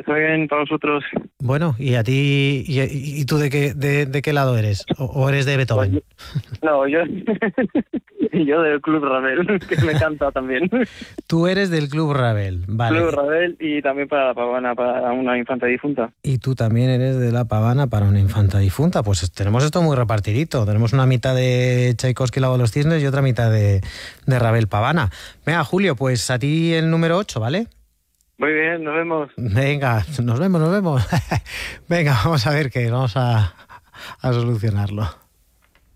muy bien para vosotros. Bueno, ¿y a ti, y tú de qué lado eres? ¿O eres de Beethoven? No, yo del Club Ravel, que me encanta también. Tú eres del Club Ravel, vale. Club Ravel y también para la Pavana, para una infanta difunta. Y tú también eres de La Pavana para una infanta difunta. Pues tenemos esto muy repartidito. Tenemos una mitad de Tchaikovsky, Lago de los Cisnes, y otra mitad de Ravel Pavana. Venga, Julio, pues a ti el número 8, ¿vale? Muy bien, nos vemos. Venga, nos vemos. Venga, vamos a ver qué, vamos a solucionarlo.